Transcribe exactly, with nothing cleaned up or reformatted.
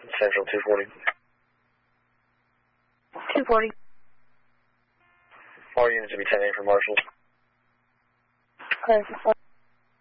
Central two forty. two forty. All units will be ten eight for marshals. Okay.